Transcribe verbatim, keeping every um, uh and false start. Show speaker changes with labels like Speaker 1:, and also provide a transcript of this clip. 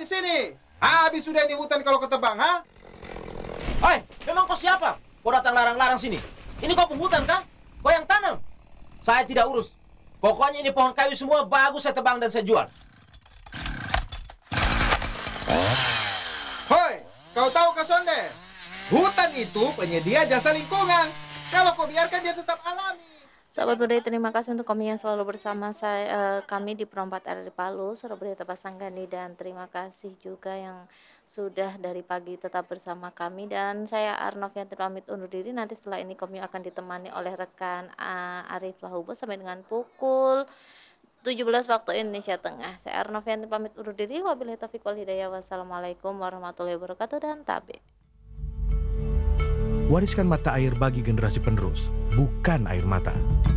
Speaker 1: di sini. Habis sudah di hutan kalau ketebang, ha?
Speaker 2: Hai, memang kau siapa? Kau datang larang-larang sini. Ini kau penghutan kan? Kau yang tanam. Saya tidak urus. Pokoknya ini pohon kayu semua bagus saya tebang dan saya jual.
Speaker 1: Hoi, kau tahu Kasonde? Hutan itu penyedia jasa lingkungan. Kalau kau biarkan dia tetap alami.
Speaker 3: Sahabat budaya, terima kasih untuk kami yang selalu bersama saya, eh, kami di Perompak R di Palu, Suara Budaya Tapasanggani, dan terima kasih juga yang sudah dari pagi tetap bersama kami. Dan saya Arnov yang pamit undur diri. Nanti setelah ini kami akan ditemani oleh rekan uh, Arif Lahubo sampai dengan pukul tujuh belas waktu Indonesia Tengah. Saya Arnov yang pamit undur diri. Wabillahi taufiq wal hidayah. Wassalamualaikum warahmatullahi wabarakatuh dan tabe.
Speaker 4: Wariskan mata air bagi generasi penerus, bukan air mata.